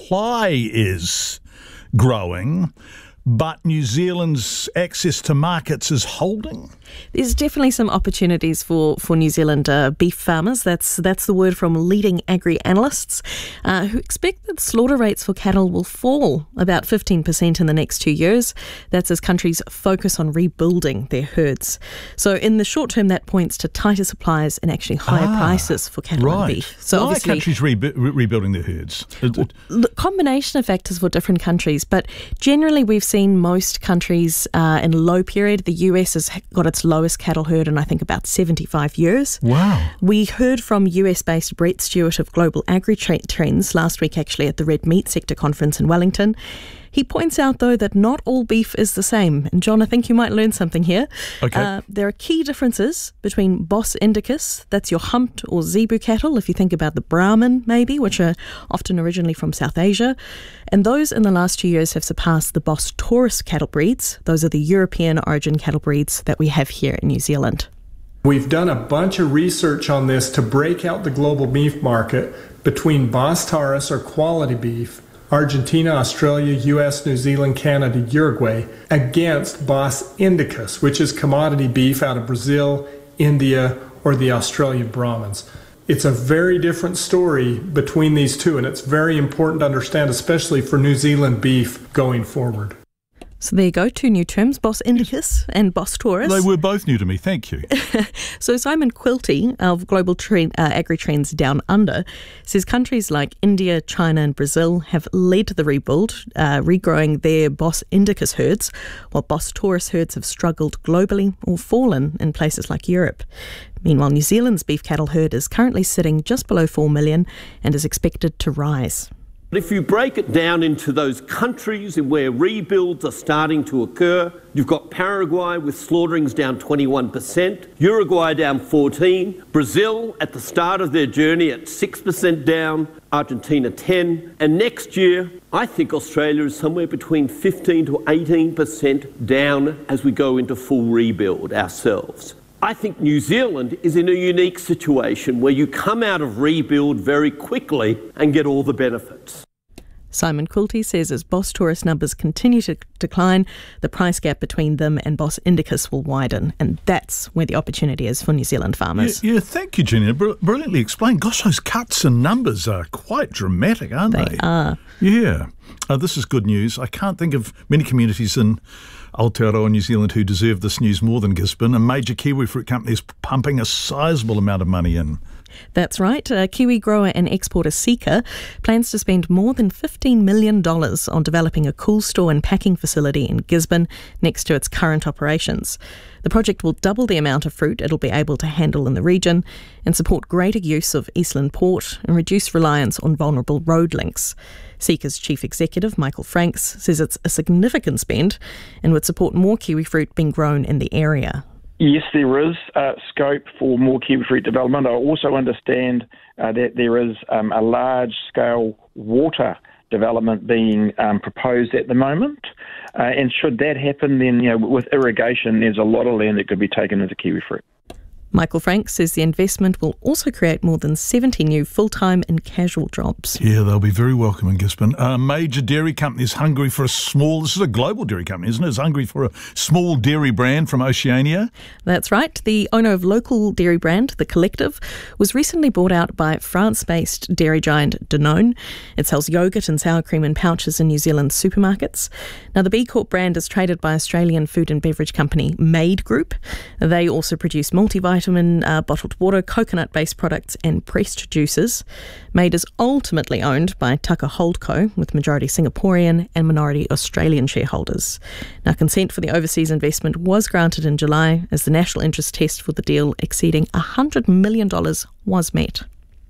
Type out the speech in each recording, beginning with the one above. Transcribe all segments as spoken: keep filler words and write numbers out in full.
supply is growing, but New Zealand's access to markets is holding? There's definitely some opportunities for, for New Zealand uh, beef farmers. That's that's the word from leading agri-analysts uh, who expect that slaughter rates for cattle will fall about fifteen percent in the next two years. That's as countries focus on rebuilding their herds. So in the short term, that points to tighter supplies and actually higher ah, prices for cattle right. and beef. So why are countries re- re- rebuilding their herds? The combination of factors for different countries, but generally we've seen most countries uh, in low period. The U S has got its lowest cattle herd in I think about seventy-five years. Wow. We heard from U S-based Brett Stewart of Global Agri Trends last week actually at the Red Meat Sector Conference in Wellington. He points out, though, that not all beef is the same. And, John, I think you might learn something here. Okay. Uh, there are key differences between Bos Indicus, that's your humped or zebu cattle, if you think about the Brahman, maybe, which are often originally from South Asia. And those in the last two years have surpassed the Bos Taurus cattle breeds. Those are the European origin cattle breeds that we have here in New Zealand. We've done a bunch of research on this to break out the global beef market between Bos Taurus or quality beef, Argentina, Australia, U S, New Zealand, Canada, Uruguay, against Bos Indicus, which is commodity beef out of Brazil, India, or the Australian Brahmans. It's a very different story between these two, and it's very important to understand, especially for New Zealand beef going forward. So there you go, two new terms, Bos Indicus and Bos Taurus. They were both new to me, thank you. So Simon Quilty of Global Trend, uh, Agri Trends Down Under says countries like India, China and Brazil have led the rebuild, uh, regrowing their Bos Indicus herds, while Bos Taurus herds have struggled globally or fallen in places like Europe. Meanwhile, New Zealand's beef cattle herd is currently sitting just below four million and is expected to rise. If you break it down into those countries where rebuilds are starting to occur, you've got Paraguay with slaughterings down twenty-one percent, Uruguay down fourteen percent, Brazil at the start of their journey at six percent down, Argentina ten percent, and next year I think Australia is somewhere between fifteen to eighteen percent down as we go into full rebuild ourselves. I think New Zealand is in a unique situation where you come out of rebuild very quickly and get all the benefits. Simon Quilty says as Bos Taurus numbers continue to decline, the price gap between them and Bos Indicus will widen, and that's where the opportunity is for New Zealand farmers. Yeah, yeah thank you, Jenny. Br- brilliantly explained. Gosh, those cuts in numbers are quite dramatic, aren't they? They are. Yeah. Uh, this is good news. I can't think of many communities in Aotearoa, New Zealand, who deserve this news more than Gisborne. A major kiwi fruit company is pumping a sizable amount of money in. That's right. Uh, Kiwi grower and exporter Seeka plans to spend more than fifteen million dollars on developing a cool store and packing facility in Gisborne next to its current operations. The project will double the amount of fruit it'll be able to handle in the region and support greater use of Eastland Port and reduce reliance on vulnerable road links. Seeka's chief executive, Michael Franks, says it's a significant spend and would support more kiwi fruit being grown in the area. Yes, there is uh, scope for more kiwi fruit development. I also understand uh, that there is um, a large-scale water development being um, proposed at the moment. Uh, and should that happen, then you know, with irrigation, there's a lot of land that could be taken into kiwi fruit. Michael Franks says the investment will also create more than seventy new full-time and casual jobs. Yeah, they'll be very welcome in Gisborne. A major dairy company is hungry for a small, this is a global dairy company, isn't it? It's hungry for a small dairy brand from Oceania. That's right. The owner of local dairy brand, The Collective, was recently bought out by France-based dairy giant Danone. It sells yoghurt and sour cream in pouches in New Zealand supermarkets. Now, the B Corp brand is traded by Australian food and beverage company Made Group. They also produce multivitamins, vitamin, uh, bottled water, coconut-based products and pressed juices. Made is ultimately owned by Tucker Holdco, with majority Singaporean and minority Australian shareholders. Now, consent for the overseas investment was granted in July as the national interest test for the deal exceeding one hundred million dollars was met.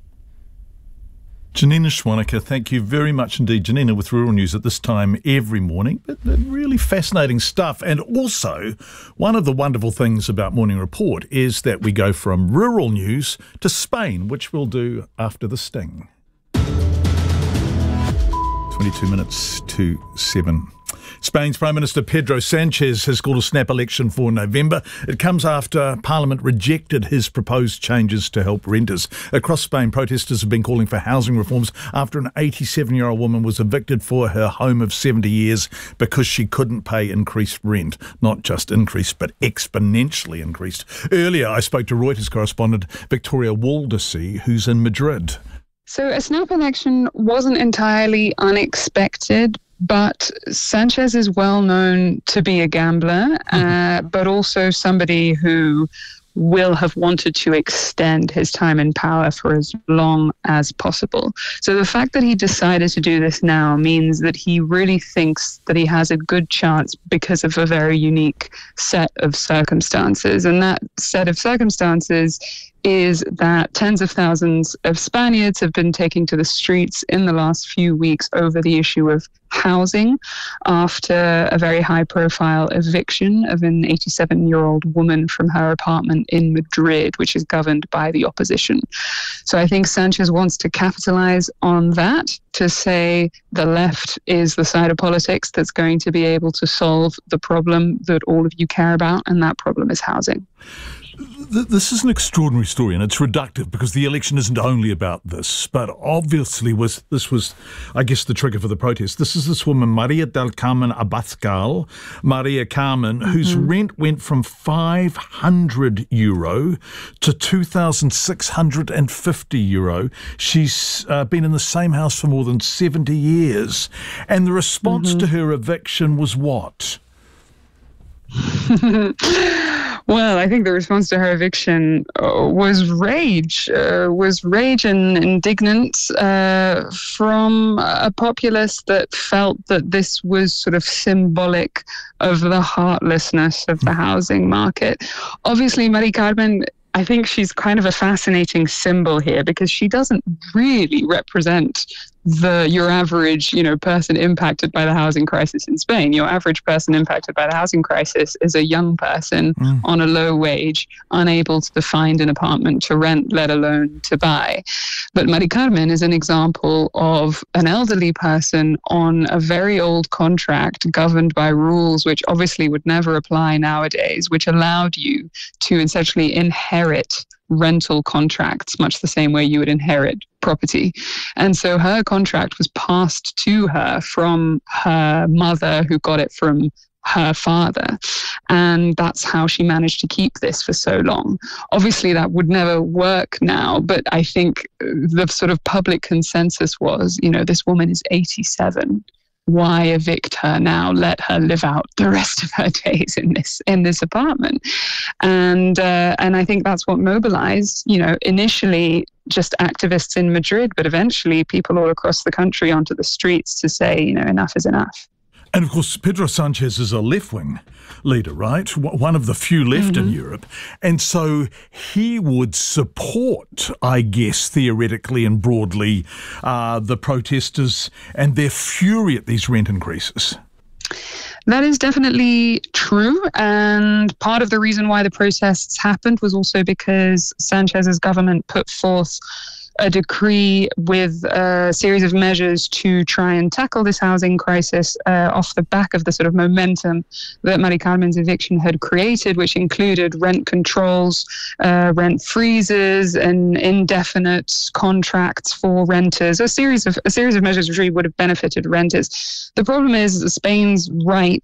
Janina Schwanica, thank you very much indeed. Janina with Rural News at this time every morning. But, but really fascinating stuff. And also, one of the wonderful things about Morning Report is that we go from rural news to Spain, which we'll do after the sting. twenty-two minutes to seven. Spain's Prime Minister Pedro Sanchez has called a snap election for November. It comes after Parliament rejected his proposed changes to help renters. Across Spain, protesters have been calling for housing reforms after an eighty-seven-year-old woman was evicted for her home of seventy years because she couldn't pay increased rent. Not just increased, but exponentially increased. Earlier, I spoke to Reuters correspondent Victoria Waldesy, who's in Madrid. So a snap election wasn't entirely unexpected, but Sanchez is well known to be a gambler, uh, but also somebody who will have wanted to extend his time in power for as long as possible. So the fact that he decided to do this now means that he really thinks that he has a good chance because of a very unique set of circumstances. And that set of circumstances is that tens of thousands of Spaniards have been taking to the streets in the last few weeks over the issue of housing after a very high-profile eviction of an eighty-seven-year-old woman from her apartment in Madrid, which is governed by the opposition. So I think Sanchez wants to capitalize on that to say the left is the side of politics that's going to be able to solve the problem that all of you care about, and that problem is housing. This is an extraordinary story, and it's reductive because the election isn't only about this, but obviously was this was, I guess, the trigger for the protest. This is this woman, Maria del Carmen Abascal, Maria Carmen, mm-hmm. whose rent went from five hundred euro to two thousand six hundred fifty euro. She's uh, been in the same house for more than seventy years. And the response mm-hmm. to her eviction was what? Well, I think the response to her eviction uh, was rage, uh, was rage and indignance uh, from a populace that felt that this was sort of symbolic of the heartlessness of the housing market. Obviously, Mari Carmen, I think she's kind of a fascinating symbol here because she doesn't really represent the your average, you know, person impacted by the housing crisis in Spain. Your average person impacted by the housing crisis is a young person mm. on a low wage, unable to find an apartment to rent, let alone to buy. But Mari Carmen is an example of an elderly person on a very old contract governed by rules which obviously would never apply nowadays, which allowed you to essentially inherit rental contracts, much the same way you would inherit property. And so her contract was passed to her from her mother, who got it from her father. And that's how she managed to keep this for so long. Obviously, that would never work now, but I think the sort of public consensus was, you know, this woman is eighty-seven. Why evict her now? Let her live out the rest of her days in this in this apartment. And uh, and I think that's what mobilized, you know, initially just activists in Madrid, but eventually people all across the country onto the streets to say, you know, enough is enough. And of course, Pedro Sanchez is a left-wing leader, right? One of the few left mm-hmm. in Europe. And so he would support, I guess, theoretically and broadly, uh, the protesters and their fury at these rent increases. That is definitely true. And part of the reason why the protests happened was also because Sanchez's government put forth a decree with a series of measures to try and tackle this housing crisis uh, off the back of the sort of momentum that Mari Carmen's eviction had created, which included rent controls, uh, rent freezes, and indefinite contracts for renters, a series of a series of measures which really would have benefited renters. The problem is that Spain's right,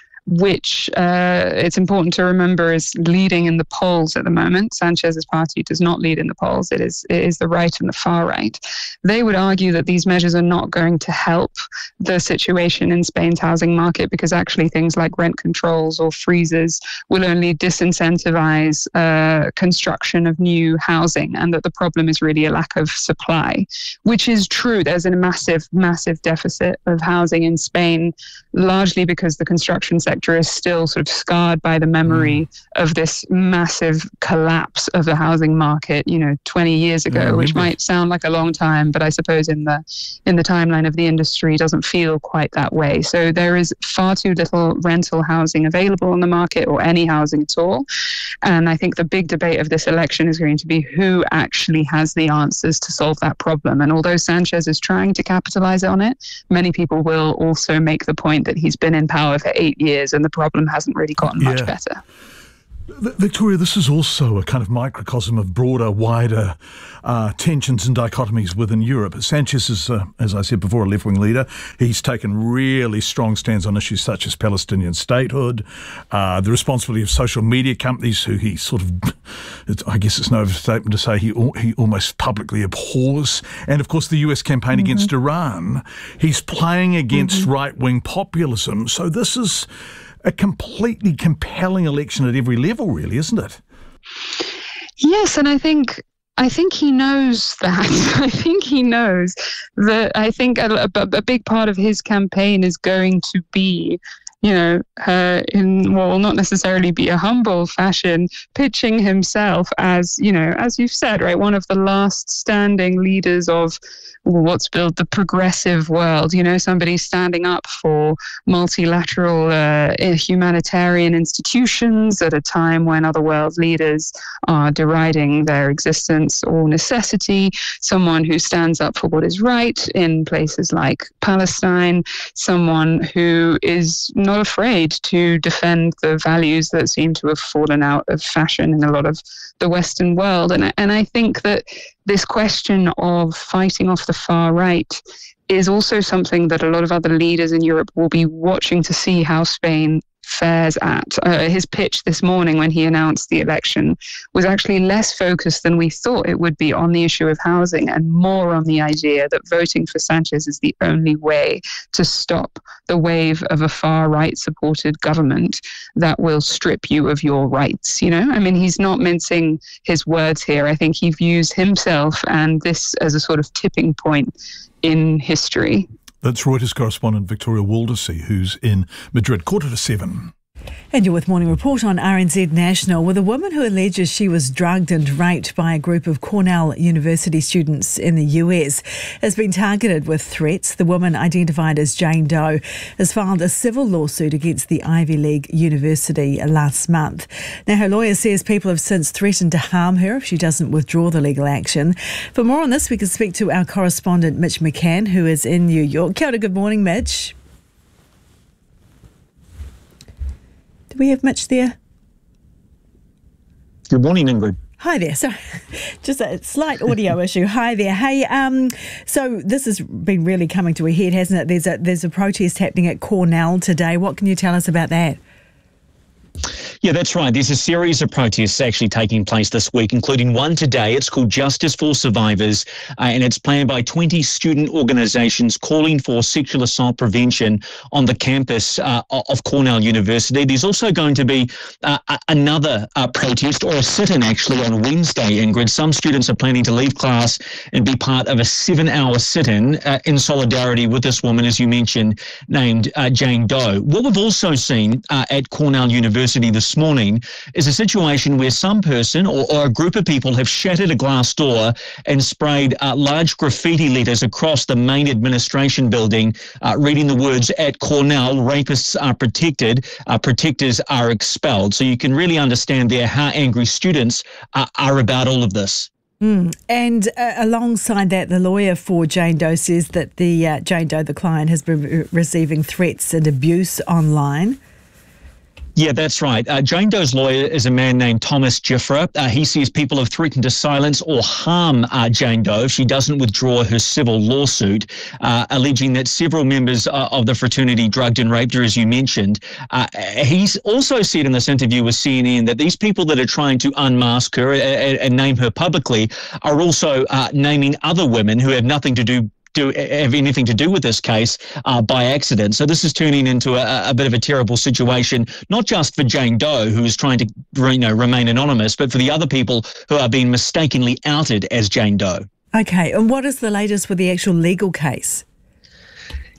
which uh, it's important to remember is leading in the polls at the moment. Sanchez's party does not lead in the polls. It is it is the right and the far right. They would argue that these measures are not going to help the situation in Spain's housing market because actually things like rent controls or freezes will only disincentivize uh, construction of new housing, and that the problem is really a lack of supply, which is true. There's a massive, massive deficit of housing in Spain, largely because the construction sector sector is still sort of scarred by the memory mm. of this massive collapse of the housing market, you know, twenty years ago, yeah, which might sound like a long time, but I suppose in the in the timeline of the industry doesn't feel quite that way. So there is far too little rental housing available on the market, or any housing at all. And I think the big debate of this election is going to be who actually has the answers to solve that problem. And although Sanchez is trying to capitalize on it, many people will also make the point that he's been in power for eight years and the problem hasn't really gotten yeah. much better. Victoria, this is also a kind of microcosm of broader, wider uh, tensions and dichotomies within Europe. Sanchez is, uh, as I said before, a left-wing leader. He's taken really strong stands on issues such as Palestinian statehood, uh, the responsibility of social media companies who he sort of, I guess it's no overstatement to say he he almost publicly abhors. And, of course, the U S campaign mm-hmm. against Iran. He's playing against mm-hmm. right-wing populism. So this is a completely compelling election at every level, really, isn't it? Yes, and I think I think he knows that. I think he knows that. I think a, a, a big part of his campaign is going to be, you know, uh, in what will not necessarily be a humble fashion, pitching himself as, you know, as you've said, right, one of the last standing leaders of what's built the progressive world, you know, somebody standing up for multilateral uh, humanitarian institutions at a time when other world leaders are deriding their existence or necessity, someone who stands up for what is right in places like Palestine, someone who is not afraid to defend the values that seem to have fallen out of fashion in a lot of the Western world. And, and I think that this question of fighting off the far right is also something that a lot of other leaders in Europe will be watching to see how Spain fares at. Uh, his pitch this morning when he announced the election was actually less focused than we thought it would be on the issue of housing, and more on the idea that voting for Sanchez is the only way to stop the wave of a far-right supported government that will strip you of your rights. You know, I mean, he's not mincing his words here. I think he views himself and this as a sort of tipping point in history. That's Reuters correspondent Victoria Waldersee, who's in Madrid. Quarter to seven. And you're with Morning Report on R N Z National, with a woman who alleges she was drugged and raped by a group of Cornell University students in the U S has been targeted with threats. The woman, identified as Jane Doe, has filed a civil lawsuit against the Ivy League University last month. Now, her lawyer says people have since threatened to harm her if she doesn't withdraw the legal action. For more on this, we can speak to our correspondent Mitch McCann, who is in New York. Kia ora, good morning, Mitch. Do we have Mitch there? Good morning, Ingrid. Hi there. So, just a slight audio issue. Hi there. Hey, um, so this has been really coming to a head, hasn't it? There's a there's a protest happening at Cornell today. What can you tell us about that? Yeah, that's right. There's a series of protests actually taking place this week, including one today. It's called Justice for Survivors, uh, and it's planned by twenty student organisations calling for sexual assault prevention on the campus uh, of Cornell University. There's also going to be uh, another uh, protest, or a sit-in actually, on Wednesday, Ingrid. Some students are planning to leave class and be part of a seven-hour sit-in uh, in solidarity with this woman, as you mentioned, named uh, Jane Doe. What we've also seen uh, at Cornell University this morning is a situation where some person or, or a group of people have shattered a glass door and sprayed uh, large graffiti letters across the main administration building, uh, reading the words, "At Cornell, rapists are protected, uh, protectors are expelled." So you can really understand there how angry students uh, are about all of this. Mm. And uh, alongside that, the lawyer for Jane Doe says that the uh, Jane Doe, the client, has been re- receiving threats and abuse online. Yeah, that's right. Uh, Jane Doe's lawyer is a man named Thomas Giffra. Uh, he says people have threatened to silence or harm uh, Jane Doe if she doesn't withdraw her civil lawsuit, uh, alleging that several members uh, of the fraternity drugged and raped her, as you mentioned. Uh, he's also said in this interview with C N N that these people that are trying to unmask her and, and name her publicly are also uh, naming other women who have nothing to do do have anything to do with this case uh, by accident. So this is turning into a, a bit of a terrible situation, not just for Jane Doe, who is trying to you know, remain anonymous, but for the other people who are being mistakenly outed as Jane Doe. Okay, and what is the latest with the actual legal case?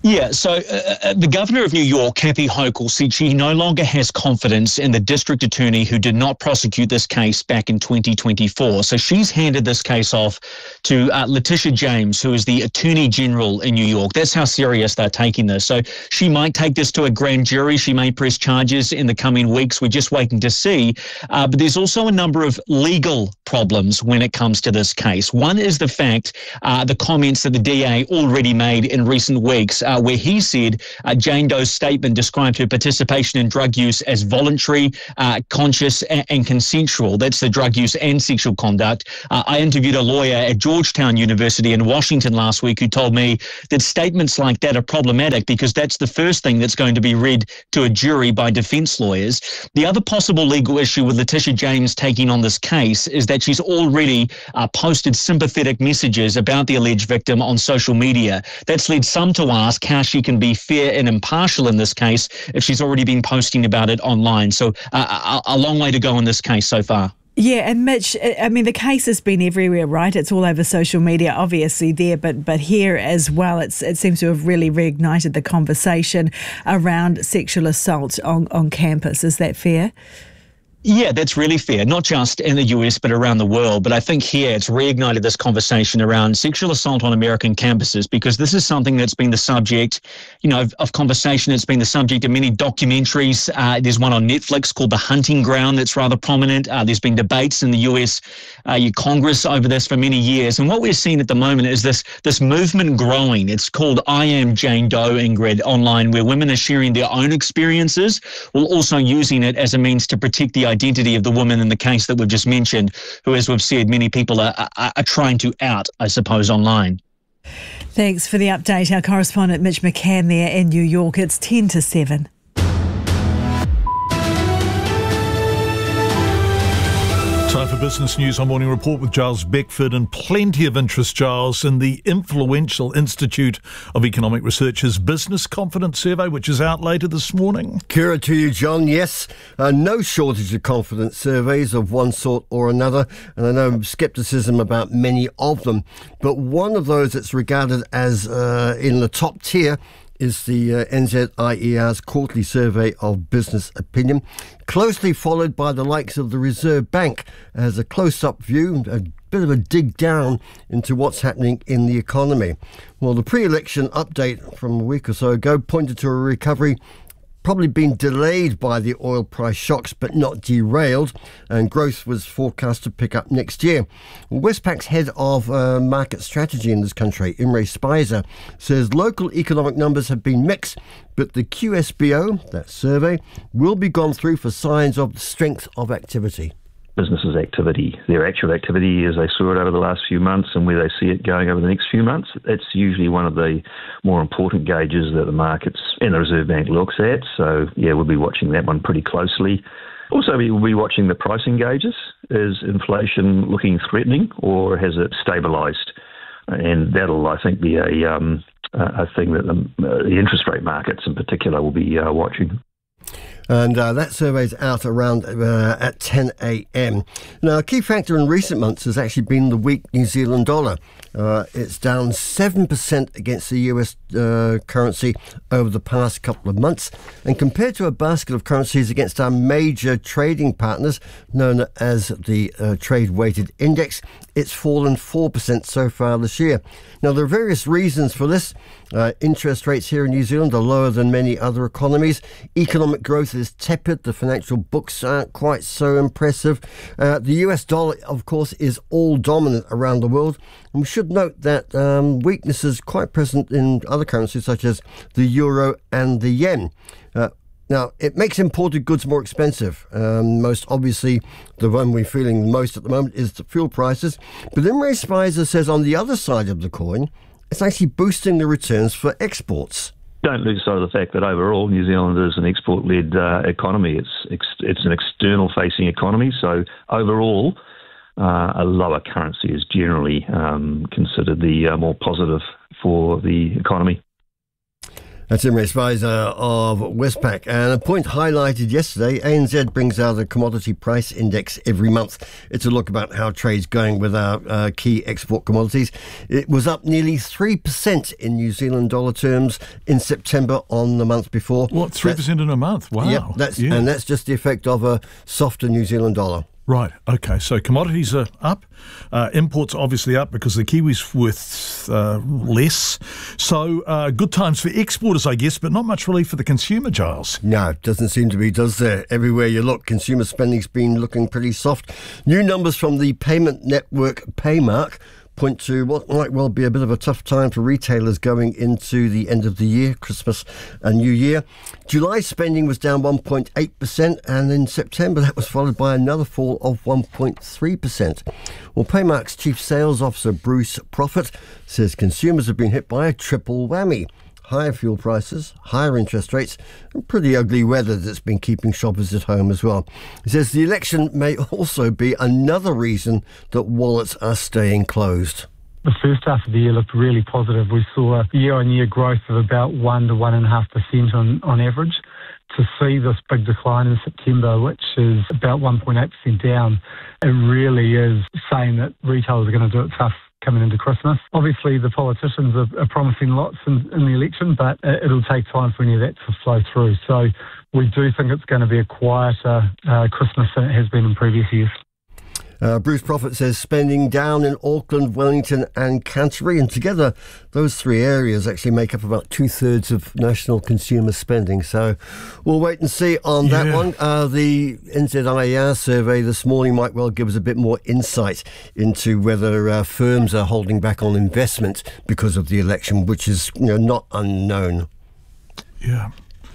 Yeah, so uh, the governor of New York, Kathy Hochul, said she no longer has confidence in the district attorney who did not prosecute this case back in twenty twenty-four. So she's handed this case off to uh, Letitia James, who is the attorney general in New York. That's how serious they're taking this. So she might take this to a grand jury. She may press charges in the coming weeks. We're just waiting to see. Uh, but there's also a number of legal problems when it comes to this case. One is the fact, uh, the comments that the D A already made in recent weeks, uh, where he said uh, Jane Doe's statement described her participation in drug use as voluntary, uh, conscious and, and consensual. That's the drug use and sexual conduct. Uh, I interviewed a lawyer at Georgetown University in Washington last week who told me that statements like that are problematic because that's the first thing that's going to be read to a jury by defence lawyers. The other possible legal issue with Letitia James taking on this case is that she's already uh, posted sympathetic messages about the alleged victim on social media. That's led some to ask how she can be fair and impartial in this case if she's already been posting about it online. So uh, a, a long way to go in this case so far. Yeah, and Mitch, I mean, the case has been everywhere, right? It's all over social media, obviously there, but but here as well, it's it seems to have really reignited the conversation around sexual assault on, on campus. Is that fair? Yeah, that's really fair, not just in the U S, but around the world. But I think here it's reignited this conversation around sexual assault on American campuses, because this is something that's been the subject, you know, of, of conversation. It's been the subject of many documentaries. Uh, there's one on Netflix called The Hunting Ground that's rather prominent. Uh, there's been debates in the U S uh, Congress over this for many years. And what we're seeing at the moment is this, this movement growing. It's called I Am Jane Doe, Ingrid, online, where women are sharing their own experiences while also using it as a means to protect the identity of the woman in the case that we've just mentioned, who, as we've said, many people are, are, are trying to out, I suppose, online. Thanks for the update. Our correspondent Mitch McCann there in New York. It's ten to seven. Time for business news on Morning Report with Giles Beckford, and plenty of interest, Giles, in the influential Institute of Economic Research's Business Confidence Survey, which is out later this morning. Kira to you, John. Yes, uh, no shortage of confidence surveys of one sort or another, and I know scepticism about many of them, but one of those that's regarded as uh, in the top tier is the uh, N Z I E R's quarterly survey of business opinion, closely followed by the likes of the Reserve Bank as a close-up view, a bit of a dig down into what's happening in the economy. Well, the pre-election update from a week or so ago pointed to a recovery probably been delayed by the oil price shocks but not derailed, and growth was forecast to pick up next year. Westpac's head of uh, market strategy in this country, Imre Speiser, says local economic numbers have been mixed, but the Q S B O, that survey, will be gone through for signs of the strength of activity. Businesses' activity, their actual activity as they saw it over the last few months and where they see it going over the next few months, it's usually one of the more important gauges that the markets and the Reserve Bank looks at. So, yeah, we'll be watching that one pretty closely. Also, we'll be watching the pricing gauges. Is inflation looking threatening, or has it stabilised? And that'll, I think, be a, um, a thing that the, uh, the interest rate markets in particular will be uh, watching. And uh, that survey's out around uh, at ten a.m. Now, a key factor in recent months has actually been the weak New Zealand dollar. Uh, it's down seven percent against the U S uh, currency over the past couple of months. And compared to a basket of currencies against our major trading partners, known as the uh, Trade-Weighted Index, it's fallen four percent so far this year. Now, there are various reasons for this. Uh, interest rates here in New Zealand are lower than many other economies. Economic growth is tepid. The financial books aren't quite so impressive. Uh, the U S dollar, of course, is all dominant around the world. And we should note that um, weakness is quite present in other currencies such as the euro and the yen. Uh, Now, it makes imported goods more expensive. Um, most obviously, the one we're feeling most at the moment is the fuel prices. But Imre Speiser says on the other side of the coin, it's actually boosting the returns for exports. Don't lose sight of the fact that overall New Zealand is an export-led uh, economy. It's ex- it's an external-facing economy, so overall uh, a lower currency is generally um, considered the uh, more positive for the economy. That's Imre Speiser of Westpac. And a point highlighted yesterday, A N Z brings out a commodity price index every month. It's a look about how trade's going with our uh, key export commodities. It was up nearly three percent in New Zealand dollar terms in September on the month before. What, three percent in a month? Wow. Yep, that's, yeah. And that's just the effect of a softer New Zealand dollar. Right, okay, so commodities are up, uh, imports obviously up because the Kiwi's worth uh, less. So uh, good times for exporters, I guess, but not much relief for the consumer, Giles. No, it doesn't seem to be, does there? Everywhere you look, consumer spending's been looking pretty soft. New numbers from the payment network Paymark point to what might well be a bit of a tough time for retailers going into the end of the year, Christmas and New Year. July spending was down one point eight percent, and in September that was followed by another fall of one point three percent. Well, Paymark's Chief Sales Officer Bruce Profit says consumers have been hit by a triple whammy. Higher fuel prices, higher interest rates, and pretty ugly weather that's been keeping shoppers at home as well. He says the election may also be another reason that wallets are staying closed. The first half of the year looked really positive. We saw a year-on-year growth of about one to one and a half percent on on average. To see this big decline in September, which is about one point eight percent down, it really is saying that retailers are going to do it tough coming into Christmas. Obviously, the politicians are, are promising lots in, in the election, but it'll take time for any of that to flow through. So we do think it's going to be a quieter uh, Christmas than it has been in previous years. Uh, Bruce Profit says spending down in Auckland, Wellington and Canterbury, and together those three areas actually make up about two-thirds of national consumer spending. So we'll wait and see on yeah. that one. Uh, the N Z I E R survey this morning might well give us a bit more insight into whether uh, firms are holding back on investment because of the election, which is, you know, not unknown. Yeah.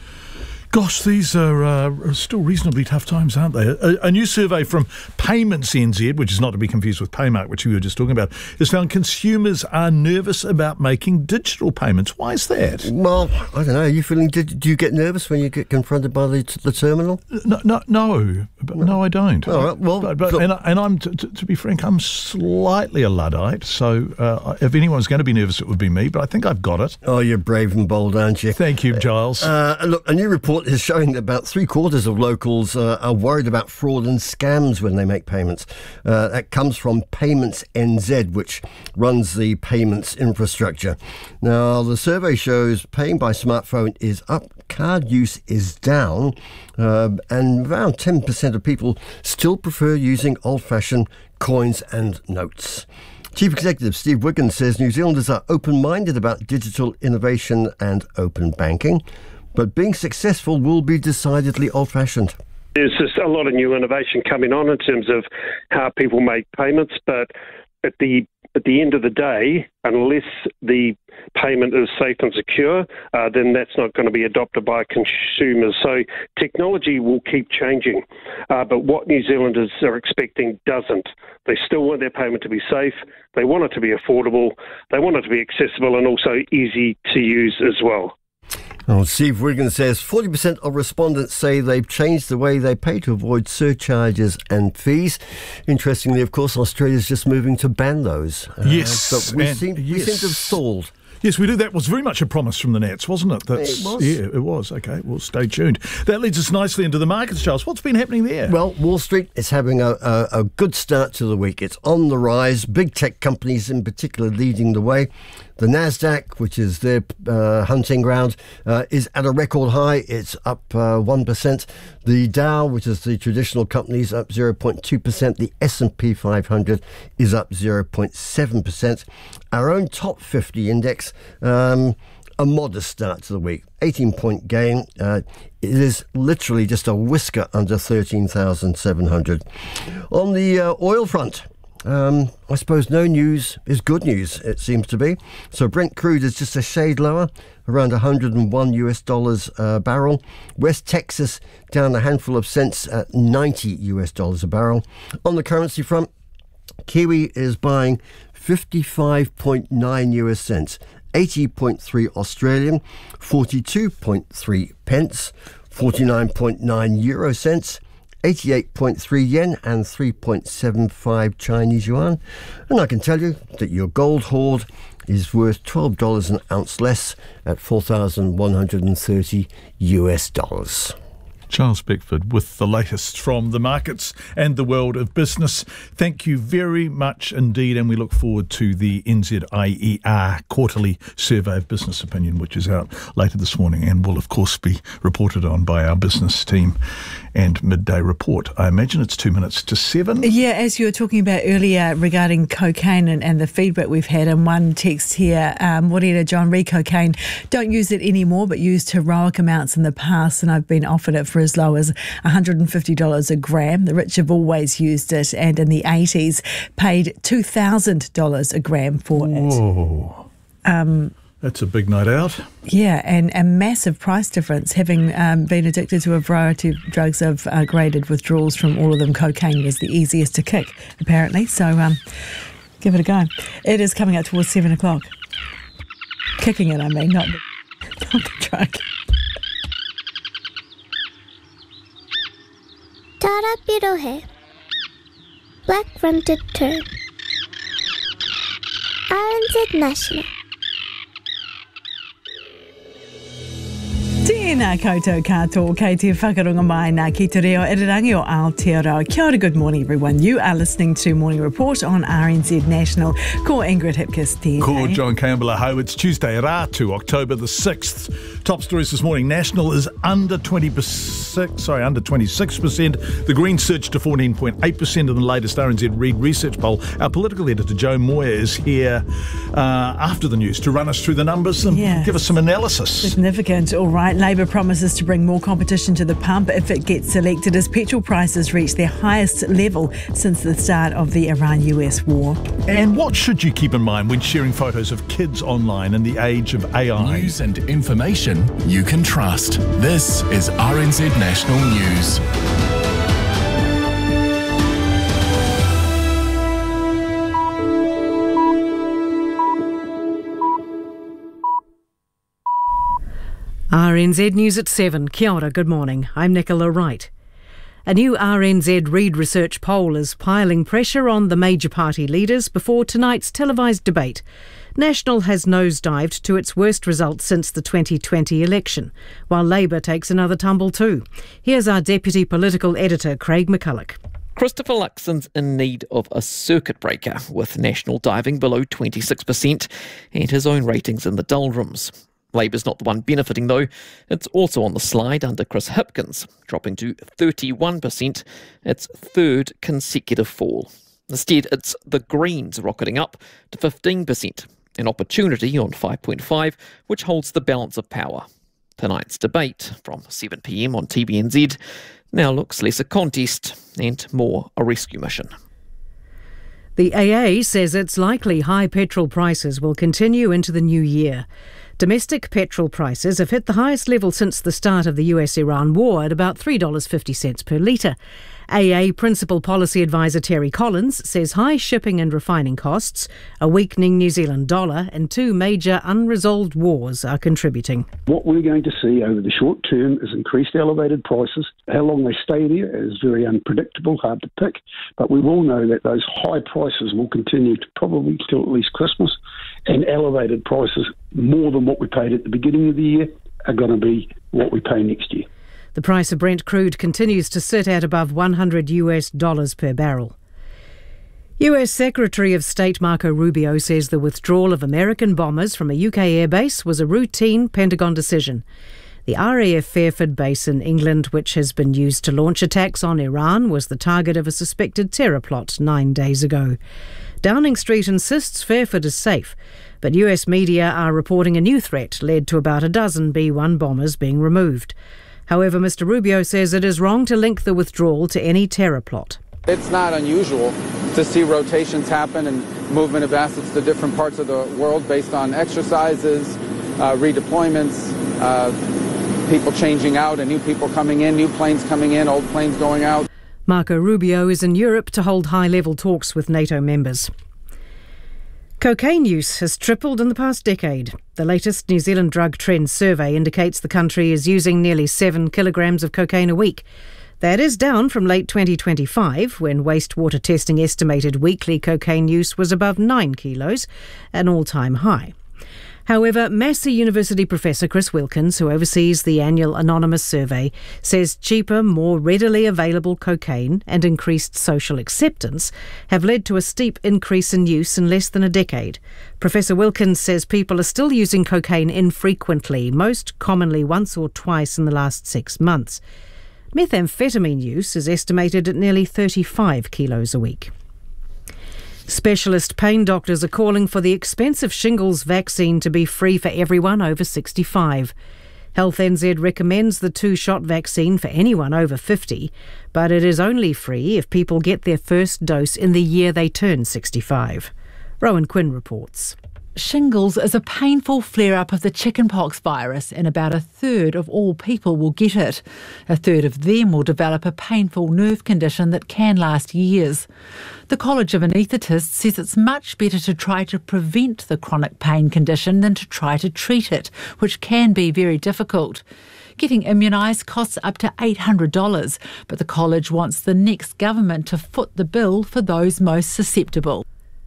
Gosh, these are uh, still reasonably tough times, aren't they? A, a new survey from Payments N Z, which is not to be confused with Paymark, which we were just talking about, has found consumers are nervous about making digital payments. Why is that? Well, I don't know. Are you feeling? Did, do you get nervous when you get confronted by the, the terminal? No, no, no, but no, I don't. All right, well, but, but, and, and I'm to, to be frank, I'm slightly a Luddite. So uh, if anyone's going to be nervous, it would be me. But I think I've got it. Oh, you're brave and bold, aren't you? Thank you, Giles. Uh, look, a new report is showing that about three quarters of locals uh, are worried about fraud and scams when they make payments. Uh, that comes from Payments N Z, which runs the payments infrastructure. Now, the survey shows paying by smartphone is up, card use is down, uh, and around ten percent of people still prefer using old-fashioned coins and notes. Chief Executive Steve Wiggins says New Zealanders are open-minded about digital innovation and open banking, but being successful will be decidedly old-fashioned. There's just a lot of new innovation coming on in terms of how people make payments, but at the at the end of the day, unless the payment is safe and secure, uh, then that's not going to be adopted by consumers. So technology will keep changing, uh, but what New Zealanders are expecting doesn't. They still want their payment to be safe, they want it to be affordable, they want it to be accessible and also easy to use as well. Well, Steve Wiggins says forty percent of respondents say they've changed the way they pay to avoid surcharges and fees. Interestingly, of course, Australia's just moving to ban those. Uh, yes. But we, and seem, we yes. seem to have stalled. Yes, we do. That was very much a promise from the Nats, wasn't it? That's, it was. Yeah, it was. Okay, well, stay tuned. That leads us nicely into the markets, Charles. What's been happening there? Well, Wall Street is having a, a, a good start to the week. It's on the rise. Big tech companies in particular leading the way. The Nasdaq, which is their uh, hunting ground, uh, is at a record high. It's up uh, one percent. The Dow, which is the traditional companies, up zero point two percent. The S and P five hundred is up zero point seven percent. Our own top fifty index, um, a modest start to the week. eighteen-point gain. Uh, it is literally just a whisker under thirteen thousand seven hundred. On the uh, oil front, Um, I suppose no news is good news, it seems to be. So Brent crude is just a shade lower, around one hundred one US dollars a barrel. West Texas down a handful of cents at ninety US dollars a barrel. On the currency front, Kiwi is buying fifty-five point nine US cents, eighty point three Australian, forty-two point three pence, forty-nine point nine euro cents, eighty-eight point three yen and three point seven five Chinese yuan. And I can tell you that your gold hoard is worth twelve dollars an ounce less at four thousand one hundred thirty U S dollars. Charles Beckford with the latest from the markets and the world of business. Thank you very much indeed, and we look forward to the N Z I E R quarterly survey of business opinion, which is out later this morning and will of course be reported on by our business team and midday report. I imagine it's two minutes to seven. Yeah, as you were talking about earlier regarding cocaine and, and the feedback we've had, and one text here, um, Morena John, re cocaine, don't use it anymore but used heroic amounts in the past, and I've been offered it for as low as one hundred fifty dollars a gram. The rich have always used it, and in the eighties paid two thousand dollars a gram for Whoa. it. Um, That's a big night out. Yeah, and a massive price difference. Having um, been addicted to a variety of drugs, I've uh, graded withdrawals from all of them. Cocaine was the easiest to kick, apparently. So um, give it a go. It is coming up towards seven o'clock. Kicking it, I mean, not the, not the drug. Tara Pirohe, Black-fronted tern, R N Z National. Tēnā koutou katoa, kei te whakarunga mai nā ki te reo irirangi o Aotearoa. Kia ora, good morning everyone. You are listening to Morning Report on R N Z National. Ko Ingrid Hipkiss tēnei. Ko John Campbell aho. It's Tuesday, Rātu, October the sixth. Top stories this morning. National is under twenty percent, sorry, under twenty-six percent. The Greens surged to fourteen point eight percent in the latest R N Z Reid research poll. Our political editor, Joe Moyer, is here uh, after the news to run us through the numbers and yeah. give us some analysis. Significant. All right. Labour promises to bring more competition to the pump if it gets elected as petrol prices reach their highest level since the start of the Iran U S war. And what should you keep in mind when sharing photos of kids online in the age of A I? News and information you can trust. This is R N Z National News. R N Z News at seven. Kia ora, good morning. I'm Nicola Wright. A new R N Z Reid research poll is piling pressure on the major party leaders before tonight's televised debate. National has nosedived to its worst result since the twenty twenty election, while Labour takes another tumble too. Here's our deputy political editor, Craig McCulloch. Christopher Luxon's in need of a circuit breaker, with National diving below twenty-six percent and his own ratings in the doldrums. Labour's not the one benefiting though. It's also on the slide under Chris Hipkins, dropping to thirty-one percent, its third consecutive fall. Instead, it's the Greens rocketing up to fifteen percent, an opportunity on five point five, which holds the balance of power. Tonight's debate, from seven p m on T V N Z, now looks less a contest and more a rescue mission. The A A says it's likely high petrol prices will continue into the new year. Domestic petrol prices have hit the highest level since the start of the U S Iran war at about three dollars fifty per litre. A A Principal Policy Advisor Terry Collins says high shipping and refining costs, a weakening New Zealand dollar and two major unresolved wars are contributing. What we're going to see over the short term is increased elevated prices. How long they stay there is very unpredictable, hard to pick, but we will know that those high prices will continue to probably till at least Christmas, and elevated prices, more than what we paid at the beginning of the year, are going to be what we pay next year. The price of Brent crude continues to sit at above one hundred U S dollars per barrel. U S Secretary of State Marco Rubio says the withdrawal of American bombers from a U K airbase was a routine Pentagon decision. The R A F Fairford base in England, which has been used to launch attacks on Iran, was the target of a suspected terror plot nine days ago. Downing Street insists Fairford is safe, but U S media are reporting a new threat led to about a dozen B one bombers being removed. However, Mister Rubio says it is wrong to link the withdrawal to any terror plot. It's not unusual to see rotations happen and movement of assets to different parts of the world based on exercises, uh, redeployments, uh, people changing out and new people coming in, new planes coming in, old planes going out. Marco Rubio is in Europe to hold high-level talks with NATO members. Cocaine use has tripled in the past decade. The latest New Zealand Drug Trends survey indicates the country is using nearly seven kilograms of cocaine a week. That is down from late twenty twenty-five, when wastewater testing estimated weekly cocaine use was above nine kilos, an all-time high. However, Massey University professor Chris Wilkins, who oversees the annual anonymous survey, says cheaper, more readily available cocaine and increased social acceptance have led to a steep increase in use in less than a decade. Professor Wilkins says people are still using cocaine infrequently, most commonly once or twice in the last six months. Methamphetamine use is estimated at nearly thirty-five kilos a week. Specialist pain doctors are calling for the expensive shingles vaccine to be free for everyone over sixty-five. Health N Z recommends the two-shot vaccine for anyone over fifty, but it is only free if people get their first dose in the year they turn sixty-five. Rowan Quinn reports. Shingles is a painful flare-up of the chickenpox virus, and about a third of all people will get it. A third of them will develop a painful nerve condition that can last years. The College of Anaesthetists says it's much better to try to prevent the chronic pain condition than to try to treat it, which can be very difficult. Getting immunised costs up to eight hundred dollars, but the college wants the next government to foot the bill for those most susceptible.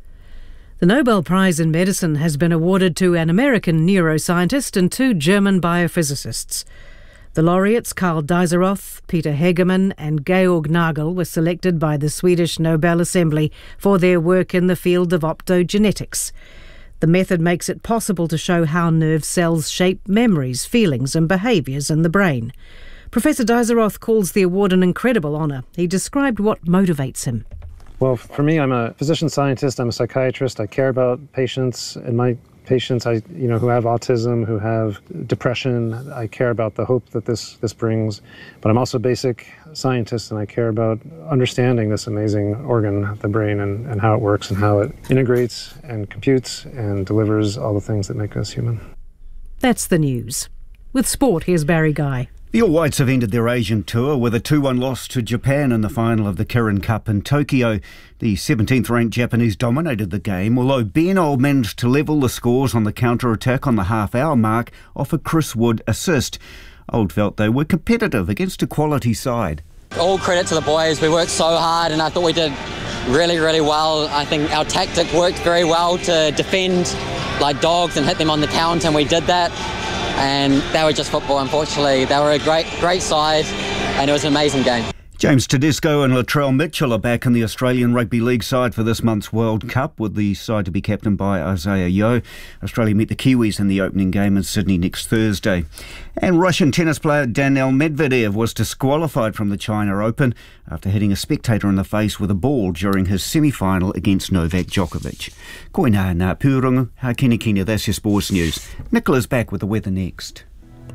The Nobel Prize in Medicine has been awarded to an American neuroscientist and two German biophysicists. The laureates Karl Deiseroth, Peter Hegemann and Georg Nagel were selected by the Swedish Nobel Assembly for their work in the field of optogenetics. The method makes it possible to show how nerve cells shape memories, feelings and behaviours in the brain. Professor Deiseroth calls the award an incredible honour. He described what motivates him. Well, for me, I'm a physician scientist. I'm a psychiatrist. I care about patients, and my patients, I, you know, who have autism, who have depression. I care about the hope that this this brings. But I'm also a basic scientist, and I care about understanding this amazing organ, the brain, and, and how it works and how it integrates and computes and delivers all the things that make us human. That's the news. With sport, here's Barry Guy. The All Whites have ended their Asian tour with a two one loss to Japan in the final of the Kirin Cup in Tokyo. The seventeenth ranked Japanese dominated the game, although Ben Old managed to level the scores on the counter-attack on the half-hour mark off a Chris Wood assist. Old felt they were competitive against a quality side. All credit to the boys. We worked so hard and I thought we did really, really well. I think our tactic worked very well to defend like dogs and hit them on the count, and we did that. And they were just football, unfortunately. They were a great, great side, and it was an amazing game. James Tedesco and Latrell Mitchell are back in the Australian Rugby League side for this month's World Cup, with the side to be captained by Isaiah Yeo. Australia meet the Kiwis in the opening game in Sydney next Thursday. And Russian tennis player Daniil Medvedev was disqualified from the China Open after hitting a spectator in the face with a ball during his semi-final against Novak Djokovic. Koina na pūrongo, ha kina kina, that's your sports news. Nicola's back with the weather next.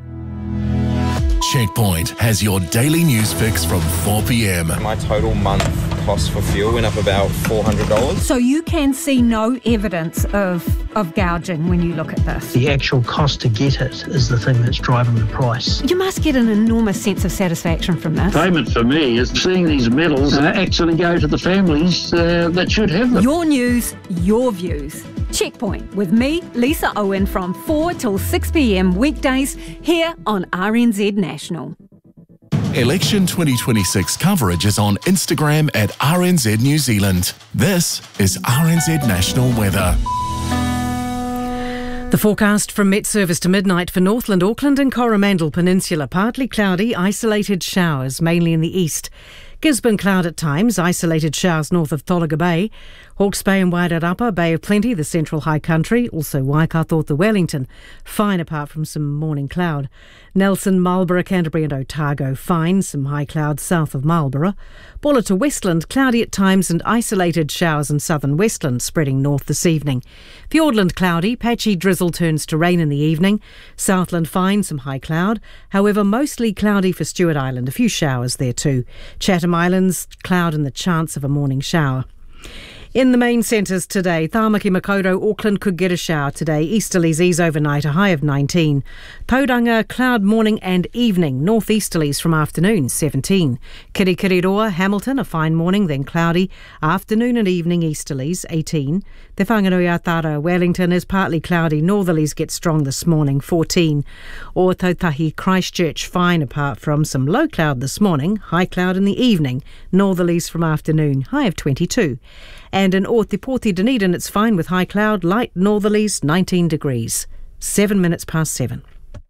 Checkpoint has your daily news fix from four p.m. My total month cost for fuel went up about four hundred dollars. So you can see no evidence of, of gouging when you look at this. The actual cost to get it is the thing that's driving the price. You must get an enormous sense of satisfaction from this. Payment for me is seeing these medals uh, actually go to the families uh, that should have them. Your news, your views. Checkpoint with me, Lisa Owen, from four till six p.m. weekdays here on R N Z National. Election twenty twenty-six coverage is on Instagram at R N Z New Zealand. This is R N Z National Weather. The forecast from Met Service to midnight for Northland, Auckland and Coromandel Peninsula. Partly cloudy, isolated showers, mainly in the east. Gisborne cloud at times, isolated showers north of Tholaga Bay. Hawke's Bay and Wairarapa, Bay of Plenty, the central high country. Also Waikato to Wellington, fine apart from some morning cloud. Nelson, Marlborough, Canterbury and Otago, fine, some high clouds south of Marlborough. Bulla to Westland, cloudy at times and isolated showers in southern Westland, spreading north this evening. Fiordland cloudy, patchy drizzle turns to rain in the evening. Southland fine, some high cloud. However, mostly cloudy for Stewart Island, a few showers there too. Chatham Islands, cloud and the chance of a morning shower. In the main centres today, Tāmaki Makaurau, Auckland could get a shower today. Easterlies ease overnight, a high of nineteen. Tauranga, cloud morning and evening. Northeasterlies from afternoon, seventeen. Kirikiriroa, Hamilton, a fine morning, then cloudy. Afternoon and evening easterlies, eighteen. Te Whanganui-a-Tara, Wellington is partly cloudy. Northerlies get strong this morning, fourteen. O Tautahi, Christchurch, fine apart from some low cloud this morning. High cloud in the evening. Northerlies from afternoon, high of twenty-two. And in Ōtepoti, Dunedin, it's fine with high cloud, light northerlies, nineteen degrees. Seven minutes past seven.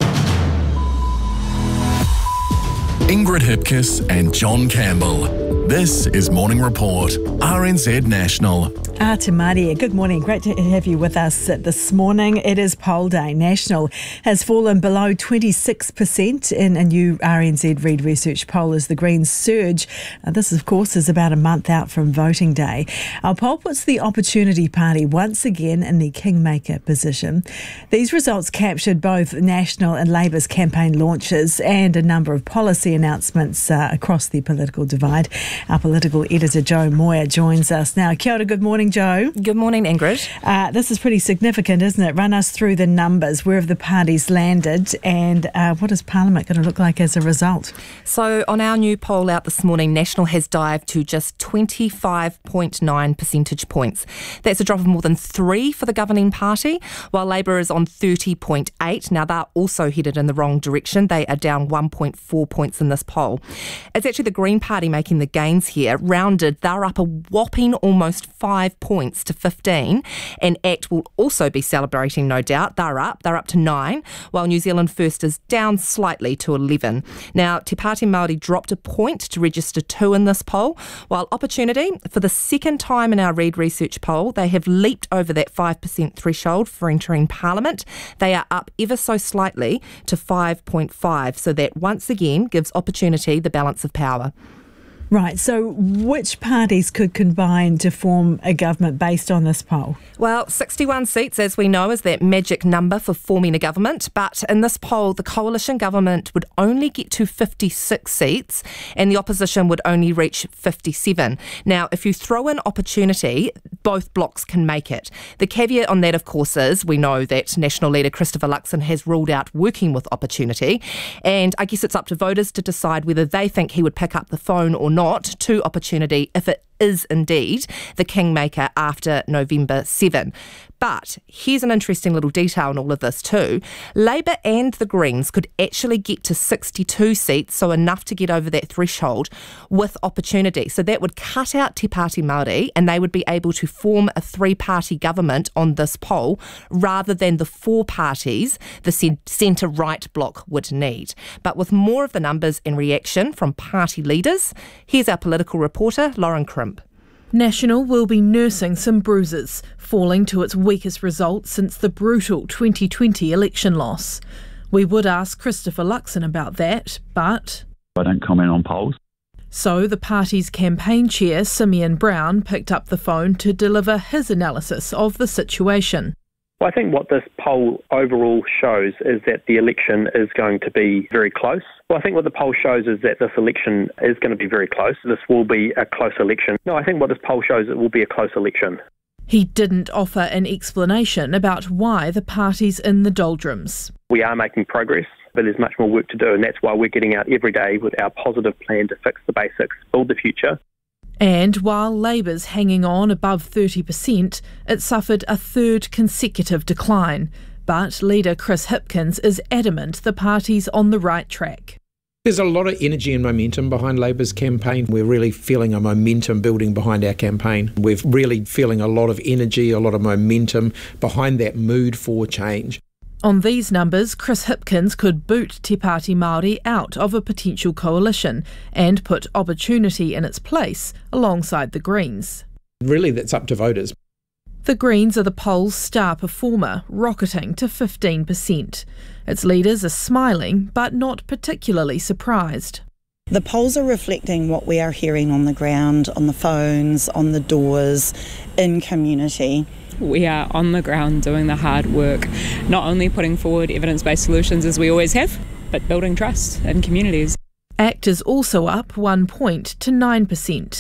Ingrid Hipkiss and John Campbell. This is Morning Report, R N Z National. Ah, te Maria, good morning. Great to have you with us this morning. It is poll day. National has fallen below twenty-six percent in a new R N Z Reid Research poll as the Greens surge. Uh, this, of course, is about a month out from voting day. Our poll puts the Opportunity Party once again in the kingmaker position. These results captured both National and Labour's campaign launches and a number of policy announcements uh, across the political divide. Our political editor, Joe Moyer, joins us now. Kia ora, good morning, Joe. Good morning, Ingrid. Uh, this is pretty significant, isn't it? Run us through the numbers. Where have the parties landed and uh, what is Parliament going to look like as a result? So on our new poll out this morning, National has dived to just twenty-five point nine percentage points. That's a drop of more than three for the governing party, while Labour is on thirty point eight. Now, they're also headed in the wrong direction. They are down one point four points in this poll. It's actually the Green Party making the gains here. Rounded, they're up a whopping almost five points to fifteen, and ACT will also be celebrating, no doubt. They're up, they're up to nine, while New Zealand First is down slightly to eleven. Now, Te Pāti Māori dropped a point to register two in this poll, while Opportunity, for the second time in our Reid Research poll, they have leaped over that five percent threshold for entering Parliament. They are up ever so slightly to five point five, so that once again gives Opportunity the balance of power. Right, so which parties could combine to form a government based on this poll? Well, sixty-one seats, as we know, is that magic number for forming a government. But in this poll, the coalition government would only get to fifty-six seats and the opposition would only reach fifty-seven. Now, if you throw in Opportunity, both blocs can make it. The caveat on that, of course, is we know that National leader Christopher Luxon has ruled out working with Opportunity. And I guess it's up to voters to decide whether they think he would pick up the phone or not. Not to Opportunity if it is indeed the kingmaker after November seventh. But here's an interesting little detail in all of this too. Labour and the Greens could actually get to sixty-two seats, so enough to get over that threshold with Opportunity. So that would cut out Te Pāti Māori and they would be able to form a three-party government on this poll rather than the four parties the centre-right bloc would need. But with more of the numbers and reaction from party leaders, here's our political reporter, Lauren Crimp. National will be nursing some bruises, falling to its weakest result since the brutal twenty twenty election loss. We would ask Christopher Luxon about that, but I don't comment on polls. So the party's campaign chair, Simeon Brown, picked up the phone to deliver his analysis of the situation. Well, I think what this poll overall shows is that the election is going to be very close. Well, I think what the poll shows is that this election is going to be very close. This will be a close election. No, I think what this poll shows, it will be a close election. He didn't offer an explanation about why the party's in the doldrums. We are making progress, but there's much more work to do, and that's why we're getting out every day with our positive plan to fix the basics, build the future. And while Labour's hanging on above thirty percent, it suffered a third consecutive decline. But leader Chris Hipkins is adamant the party's on the right track. There's a lot of energy and momentum behind Labour's campaign. We're really feeling a momentum building behind our campaign. We're really feeling a lot of energy, a lot of momentum behind that mood for change. On these numbers, Chris Hipkins could boot Te Pāti Māori out of a potential coalition and put Opportunity in its place alongside the Greens. Really, that's up to voters. The Greens are the poll's star performer, rocketing to fifteen percent. Its leaders are smiling, but not particularly surprised. The polls are reflecting what we are hearing on the ground, on the phones, on the doors, in community. We are on the ground doing the hard work, not only putting forward evidence-based solutions as we always have, but building trust in communities. ACT is also up one point to nine percent.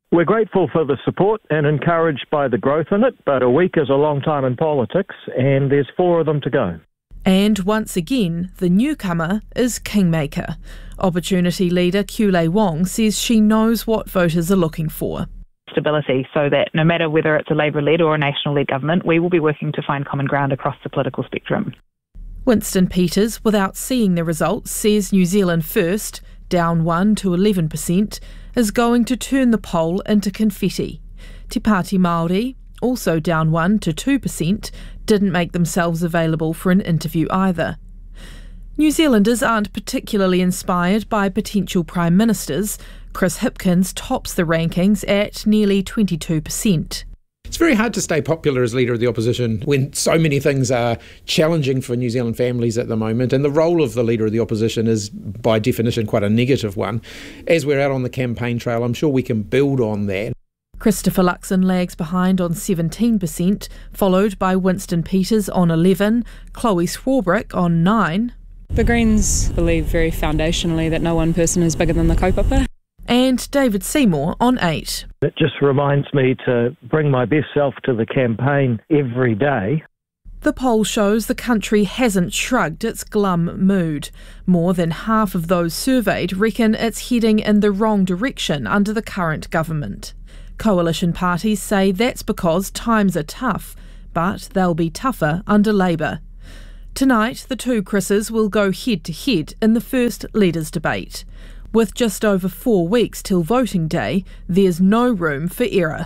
We're grateful for the support and encouraged by the growth in it, but a week is a long time in politics, and there's four of them to go. And once again, the newcomer is Kingmaker. Opportunity leader Kulei Wong says she knows what voters are looking for. Stability, so that no matter whether it's a Labour-led or a National-led government, we will be working to find common ground across the political spectrum. Winston Peters, without seeing the results, says New Zealand First, down one to eleven percent, is going to turn the poll into confetti. Te Pāti Māori, also down one to two percent, didn't make themselves available for an interview either. New Zealanders aren't particularly inspired by potential Prime Ministers. Chris Hipkins tops the rankings at nearly twenty-two percent. It's very hard to stay popular as Leader of the Opposition when so many things are challenging for New Zealand families at the moment, and the role of the Leader of the Opposition is by definition quite a negative one. As we're out on the campaign trail, I'm sure we can build on that. Christopher Luxon lags behind on seventeen percent, followed by Winston Peters on eleven, Chloe Swarbrick on nine. The Greens believe very foundationally that no one person is bigger than the kaupapa. And David Seymour on eight. It just reminds me to bring my best self to the campaign every day. The poll shows the country hasn't shrugged its glum mood. More than half of those surveyed reckon it's heading in the wrong direction under the current government. Coalition parties say that's because times are tough, but they'll be tougher under Labour. Tonight, the two Chris's will go head-to-head in the first leaders' debate. With just over four weeks till voting day, there's no room for error.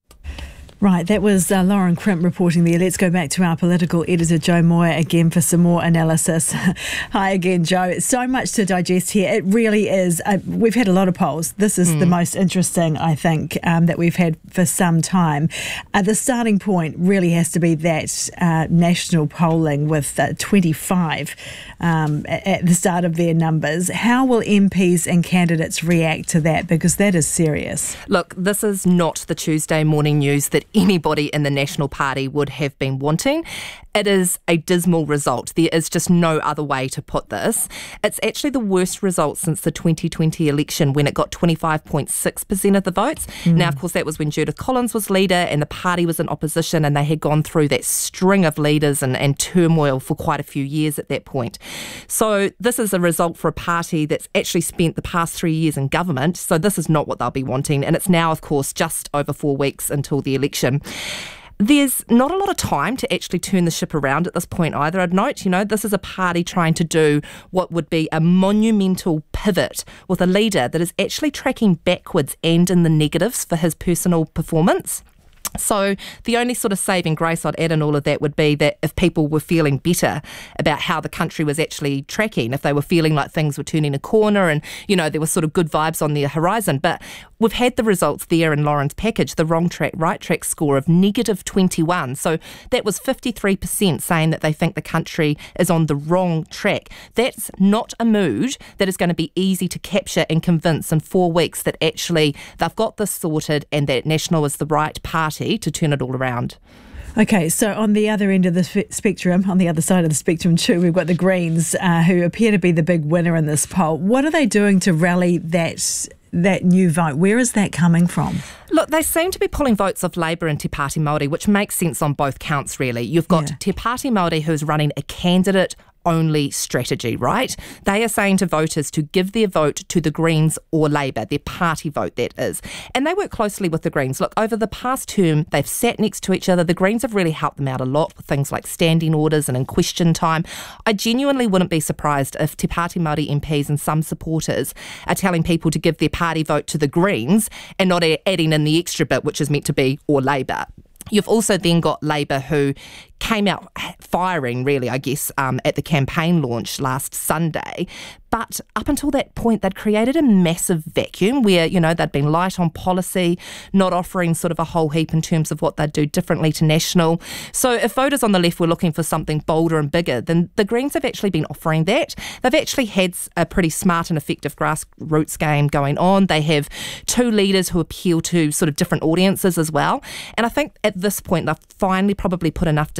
Right, that was uh, Lauren Crimp reporting there. Let's go back to our political editor, Joe Moyer, again for some more analysis. Hi again, Joe. So much to digest here. It really is. Uh, we've had a lot of polls. This is mm. the most interesting, I think, um, that we've had for some time. Uh, the starting point really has to be that uh, national polling with uh, twenty-five um, at the start of their numbers. How will M Ps and candidates react to that? Because that is serious. Look, this is not the Tuesday morning news that anybody in the National Party would have been wanting. It is a dismal result. There is just no other way to put this. It's actually the worst result since the twenty twenty election when it got twenty-five point six percent of the votes. Mm. Now, of course, that was when Judith Collins was leader and the party was in opposition, and they had gone through that string of leaders and, and turmoil for quite a few years at that point. So this is a result for a party that's actually spent the past three years in government. So this is not what they'll be wanting. And it's now, of course, just over four weeks until the election. There's not a lot of time to actually turn the ship around at this point either. I'd note, you know, this is a party trying to do what would be a monumental pivot with a leader that is actually tracking backwards and in the negatives for his personal performance. So the only sort of saving grace I'd add in all of that would be that if people were feeling better about how the country was actually tracking, if they were feeling like things were turning a corner and, you know, there were sort of good vibes on the horizon. But we've had the results there in Lauren's package, the wrong track, right track score of negative twenty-one. So that was fifty-three percent saying that they think the country is on the wrong track. That's not a mood that is going to be easy to capture and convince in four weeks that actually they've got this sorted and that National is the right party to turn it all around. Okay, so on the other end of the spectrum, on the other side of the spectrum too, we've got the Greens, uh, who appear to be the big winner in this poll. What are they doing to rally that that new vote? Where is that coming from? Look, they seem to be pulling votes of Labour and Te Pāti Māori, which makes sense on both counts, really. You've got yeah. Te Pāti Māori, who's running a candidate only strategy, right? They are saying to voters to give their vote to the Greens or Labour, their party vote, that is. And they work closely with the Greens. Look, over the past term, they've sat next to each other. The Greens have really helped them out a lot with things like standing orders and in question time. I genuinely wouldn't be surprised if Te Pāti Māori M Ps and some supporters are telling people to give their party vote to the Greens and not adding in the extra bit, which is meant to be or Labour. You've also then got Labour, who came out firing, really, I guess, um, at the campaign launch last Sunday. But up until that point, they'd created a massive vacuum where, you know, they'd been light on policy, not offering sort of a whole heap in terms of what they'd do differently to National. So if voters on the left were looking for something bolder and bigger, then the Greens have actually been offering that. They've actually had a pretty smart and effective grassroots game going on. They have two leaders who appeal to sort of different audiences as well. And I think at this point, they've finally probably put enough distance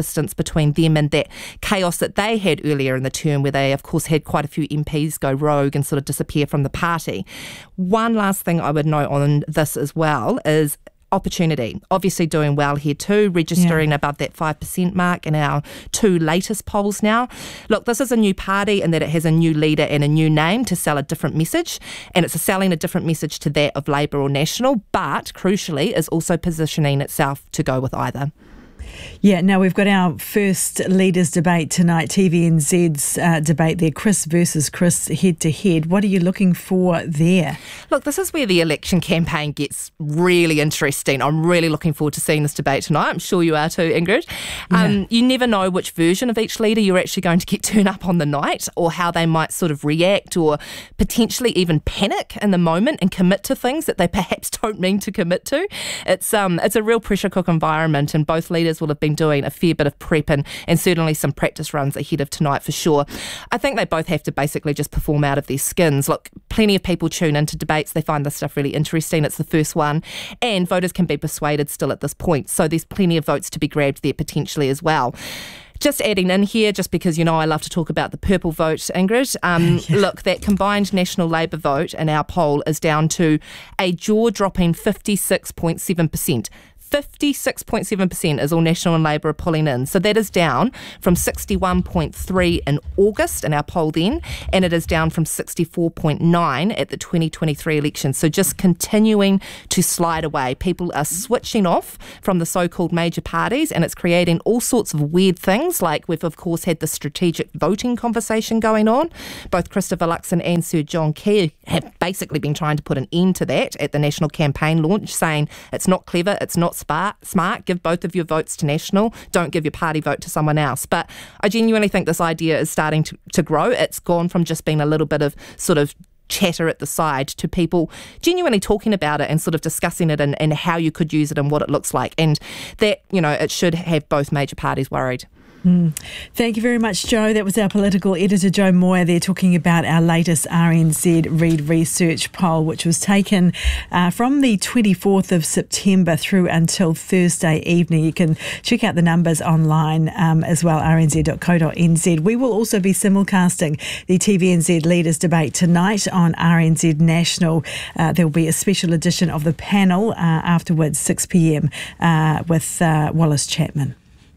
distance between them and that chaos that they had earlier in the term, where they, of course, had quite a few M Ps go rogue and sort of disappear from the party. One last thing I would note on this as well is Opportunity, obviously doing well here too, registering yeah. above that five percent mark in our two latest polls now. Look, this is a new party in that it has a new leader and a new name to sell a different message, and it's selling a different message to that of Labour or National, but crucially is also positioning itself to go with either. Yeah, now we've got our first leaders debate tonight, T V N Z's uh, debate there, Chris versus Chris head to head. What are you looking for there? Look, this is where the election campaign gets really interesting. I'm really looking forward to seeing this debate tonight. I'm sure you are too, Ingrid. Um, yeah. You never know which version of each leader you're actually going to get turn up on the night, or how they might sort of react or potentially even panic in the moment and commit to things that they perhaps don't mean to commit to. It's um, it's a real pressure cook environment, and both leaders will have been doing a fair bit of prep and, and certainly some practice runs ahead of tonight for sure. I think they both have to basically just perform out of their skins. Look, plenty of people tune into debates. They find this stuff really interesting. It's the first one, and voters can be persuaded still at this point. So there's plenty of votes to be grabbed there potentially as well. Just adding in here, just because, you know, I love to talk about the purple vote, Ingrid. Um, yeah. Look, that combined National Labour vote in our poll is down to a jaw-dropping fifty-six point seven percent. fifty-six point seven percent is all National and Labour are pulling in. So that is down from sixty-one point three in August in our poll then, and it is down from sixty-four point nine at the twenty twenty-three election. So just continuing to slide away. People are switching off from the so-called major parties, and it's creating all sorts of weird things, like we've of course had the strategic voting conversation going on. Both Christopher Luxon and Sir John Key have basically been trying to put an end to that at the National campaign launch, saying it's not clever, it's not smart, give both of your votes to National, don't give your party vote to someone else. But I genuinely think this idea is starting to, to grow. It's gone from just being a little bit of sort of chatter at the side to people genuinely talking about it and sort of discussing it and, and how you could use it and what it looks like. And that, you know, it should have both major parties worried. Mm. Thank you very much, Joe. That was our political editor, Joe Moyer, there talking about our latest R N Z Reid Research poll, which was taken uh, from the twenty-fourth of September through until Thursday evening. You can check out the numbers online um, as well, r n z dot co dot n z. We will also be simulcasting the T V N Z Leaders Debate tonight on R N Z National. Uh, there will be a special edition of the panel uh, afterwards, six p.m, uh, with uh, Wallace Chapman.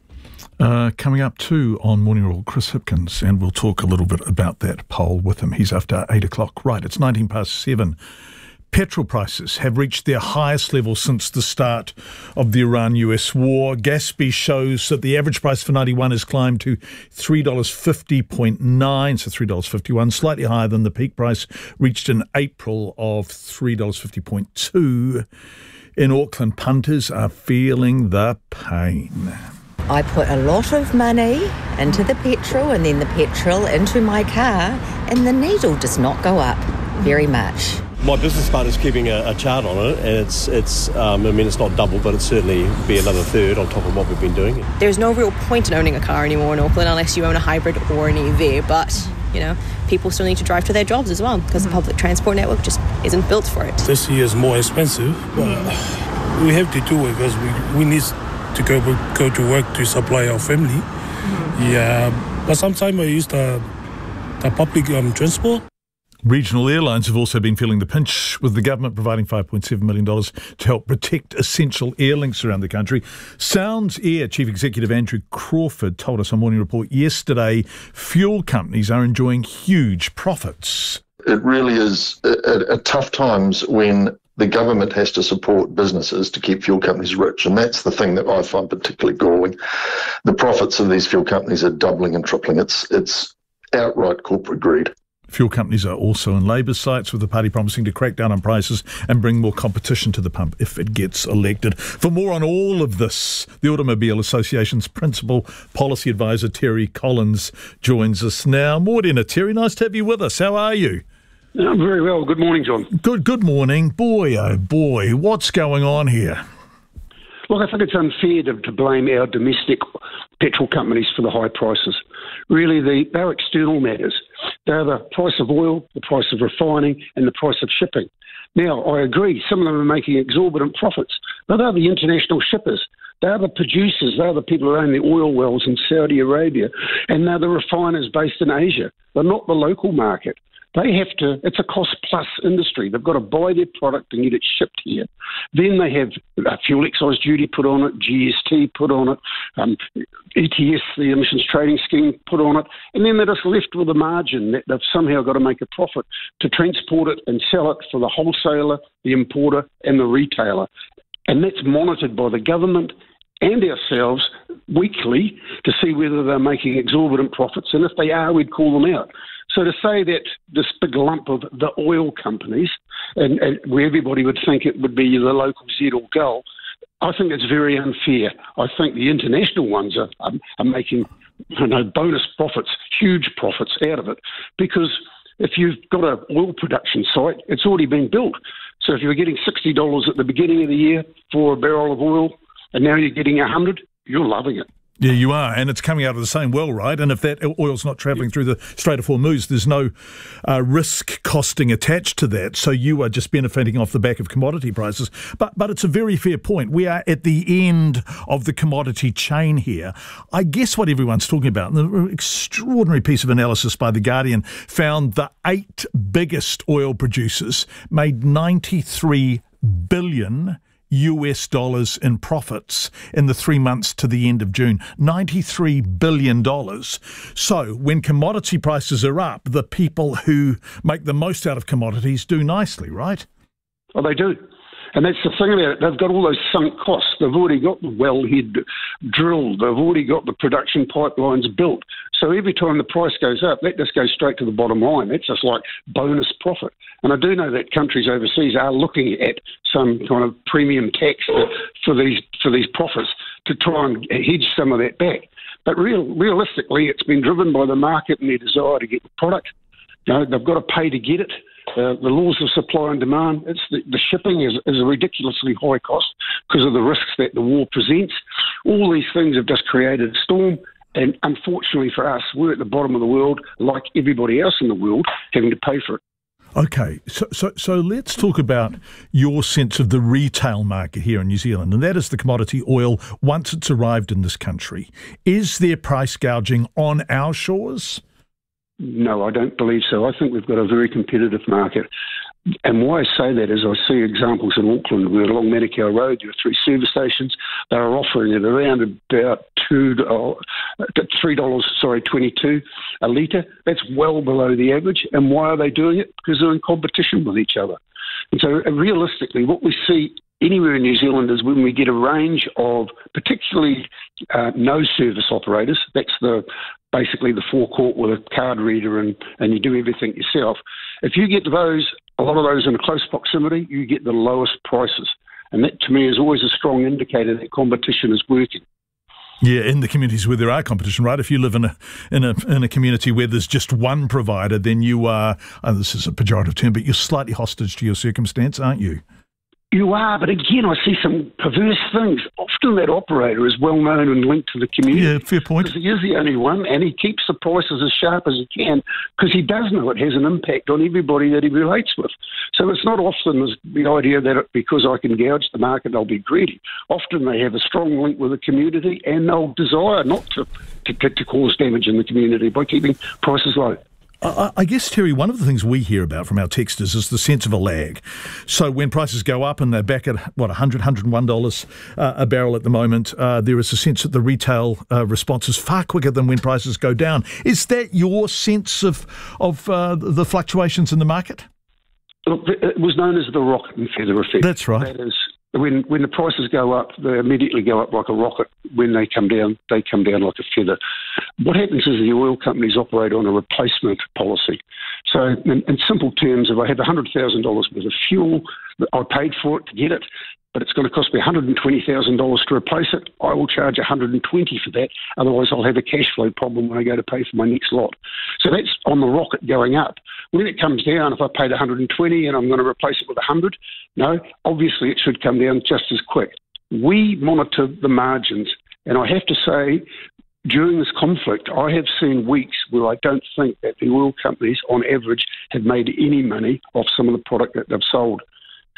Uh, coming up too on Morning Roll, Chris Hipkins, and we'll talk a little bit about that poll with him. He's after eight o'clock. Right, it's nineteen past seven. Petrol prices have reached their highest level since the start of the Iran-U S war. Gatsby shows that the average price for ninety-one has climbed to three dollars fifty point nine, so three dollars fifty-one, slightly higher than the peak price reached in April of three dollars fifty point two. In Auckland, punters are feeling the pain. I put a lot of money into the petrol and then the petrol into my car, and the needle does not go up very much. My business partner's keeping a, a chart on it, and it's, it's um, I mean, it's not double, but it's certainly be another third on top of what we've been doing. There's no real point in owning a car anymore in Auckland unless you own a hybrid or an E V, but, you know, people still need to drive to their jobs as well because the public transport network just isn't built for it. This year is more expensive, but we have to do it because we, we need to go go to work to supply our family. Mm-hmm. Yeah, but sometimes I use the, the public um, transport. Regional airlines have also been feeling the pinch, with the government providing five point seven million dollars to help protect essential air links around the country. Sounds Air Chief Executive Andrew Crawford told us on Morning Report yesterday fuel companies are enjoying huge profits. It really is at, at tough times when the government has to support businesses to keep fuel companies rich, and that's the thing that I find particularly galling. The profits of these fuel companies are doubling and tripling. It's it's outright corporate greed. Fuel companies are also in Labour's sights, with the party promising to crack down on prices and bring more competition to the pump if it gets elected. For more on all of this, the Automobile Association's Principal Policy Advisor Terry Collins joins us now. Morena, Terry, nice to have you with us. How are you? I'm very well. Good morning, John. Good good morning. Boy, oh boy, what's going on here? Look, I think it's unfair to, to blame our domestic petrol companies for the high prices. Really, the, they're external matters. They're the price of oil, the price of refining, and the price of shipping. Now, I agree, some of them are making exorbitant profits, but they're the international shippers. They're the producers. They're the people who own the oil wells in Saudi Arabia. And they're the refiners based in Asia. They're not the local market. They have to, it's a cost-plus industry. They've got to buy their product and get it shipped here. Then they have a fuel excise duty put on it, G S T put on it, um, E T S, the Emissions Trading Scheme, put on it, and then they're just left with a margin that they've somehow got to make a profit to transport it and sell it for the wholesaler, the importer, and the retailer. And that's monitored by the government and ourselves weekly to see whether they're making exorbitant profits, and if they are, we'd call them out. So to say that this big lump of the oil companies, and, and where everybody would think it would be the local Z or Gull, I think it's very unfair. I think the international ones are, are, are making you know, bonus profits, huge profits out of it, because if you've got an oil production site, it's already been built. So if you're getting sixty dollars at the beginning of the year for a barrel of oil, and now you're getting one hundred dollars, you're loving it. Yeah, you are, and it's coming out of the same well, right? And if that oil's not travelling through the Strait of Hormuz, there's no uh, risk costing attached to that, so you are just benefiting off the back of commodity prices. But but it's a very fair point. We are at the end of the commodity chain here. I guess what everyone's talking about, the extraordinary piece of analysis by The Guardian found the eight biggest oil producers made ninety-three billion U S dollars in profits in the three months to the end of June. ninety-three billion dollars. So when commodity prices are up, the people who make the most out of commodities do nicely, right? Oh, they do. And that's the thing about it. They've got all those sunk costs. They've already got the wellhead drilled. They've already got the production pipelines built. So every time the price goes up, that just goes straight to the bottom line. That's just like bonus profit. And I do know that countries overseas are looking at some kind of premium tax for, for these for these profits to try and hedge some of that back. But real, realistically, it's been driven by the market and their desire to get the product. You know, they've got to pay to get it. Uh, the laws of supply and demand, it's the, the shipping is, is a ridiculously high cost because of the risks that the war presents. All these things have just created a storm, and unfortunately for us, we're at the bottom of the world, like everybody else in the world, having to pay for it. Okay, so, so so let's talk about your sense of the retail market here in New Zealand, and that is the commodity oil once it's arrived in this country. Is there price gouging on our shores? No, I don't believe so. I think we've got a very competitive market. And why I say that is I see examples in Auckland where along Manukau Road there are three service stations. They are offering it around about two, uh, three dollars, sorry, twenty-two a litre. That's well below the average. And why are they doing it? Because they're in competition with each other. And so realistically, what we see anywhere in New Zealand is when we get a range of particularly uh, no service operators, that's the basically the forecourt with a card reader and, and you do everything yourself. If you get those, a lot of those in close proximity, you get the lowest prices. And that to me is always a strong indicator that competition is working. Yeah, in the communities where there are competition, right? If you live in a in a in a community where there's just one provider, then you are, oh, this is a pejorative term, but you're slightly hostage to your circumstance, aren't you? You are, but again, I see some perverse things. Often that operator is well known and linked to the community. Yeah, fair point. Because he is the only one, and he keeps the prices as sharp as he can because he does know it has an impact on everybody that he relates with. So it's not often the idea that it, because I can gouge the market, I'll be greedy. Often they have a strong link with the community, and they'll desire not to, to, to cause damage in the community by keeping prices low. I, I guess, Terry, one of the things we hear about from our texters is the sense of a lag. So when prices go up and they're back at, what, one hundred dollars, one hundred one dollars uh, a barrel at the moment, uh, there is a sense that the retail uh, response is far quicker than when prices go down. Is that your sense of, of uh, the fluctuations in the market? Look, it was known as the rocket and feather effect. That's right. That is, when when the prices go up, they immediately go up like a rocket. When they come down, they come down like a feather. What happens is the oil companies operate on a replacement policy. So in, in simple terms, if I have one hundred thousand dollars worth of fuel, I paid for it to get it, but it's going to cost me one hundred twenty thousand dollars to replace it, I will charge one hundred twenty thousand dollars for that. Otherwise, I'll have a cash flow problem when I go to pay for my next lot. So that's on the rocket going up. When it comes down, if I paid one hundred twenty and I'm going to replace it with one hundred, no, obviously it should come down just as quick. We monitor the margins, and I have to say, during this conflict, I have seen weeks where I don't think that the oil companies, on average, have made any money off some of the product that they've sold.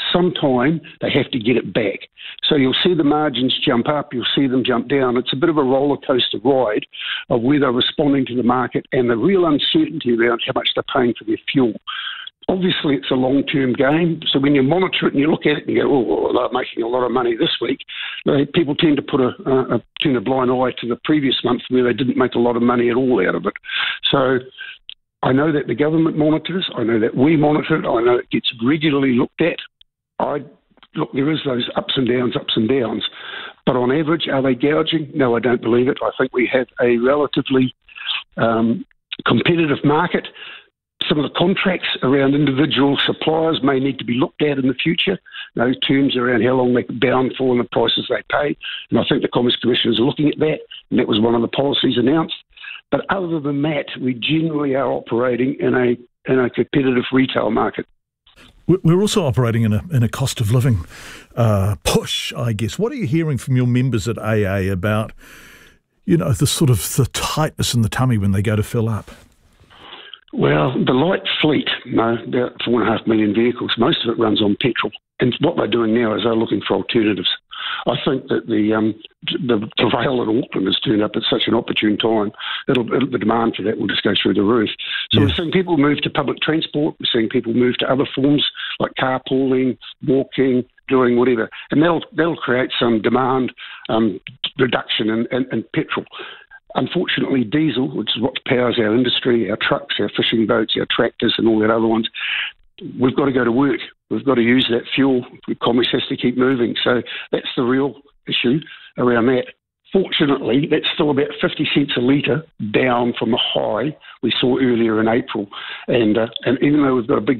sometime they have to get it back. So you'll see the margins jump up, you'll see them jump down. It's a bit of a roller coaster ride of where they're responding to the market and the real uncertainty around how much they're paying for their fuel. Obviously, it's a long-term game, so when you monitor it and you look at it and you go, oh, well, they're making a lot of money this week, they, people tend to put a, a, a turn a blind eye to the previous month where they didn't make a lot of money at all out of it. So I know that the government monitors, I know that we monitor it, I know it gets regularly looked at. I Look, there is those ups and downs, ups and downs, but on average, are they gouging? No, I don't believe it. I think we have a relatively um, competitive market. Some of the contracts around individual suppliers may need to be looked at in the future. Those terms around how long they're bound for and the prices they pay. And I think the Commerce Commission is looking at that, and that was one of the policies announced. But other than that, we generally are operating in a in a competitive retail market. We're also operating in a in a cost of living uh, push, I guess. What are you hearing from your members at A A about, you know, the sort of the tightness in the tummy when they go to fill up? Well, the light fleet, no, about four and a half million vehicles, most of it runs on petrol. And what they're doing now is they're looking for alternatives. I think that the um, the travail in Auckland has turned up at such an opportune time. It'll, it'll, the demand for that will just go through the roof. So yeah. We're seeing people move to public transport. We're seeing people move to other forms like carpooling, walking, doing whatever. And that'll, that'll create some demand um, reduction in, in, in petrol. Unfortunately, diesel, which is what powers our industry, our trucks, our fishing boats, our tractors and all that other ones, we've got to go to work. We've got to use that fuel. Commerce has to keep moving. So that's the real issue around that. Fortunately, that's still about fifty cents a litre down from the high we saw earlier in April. And uh, and even though we've got a big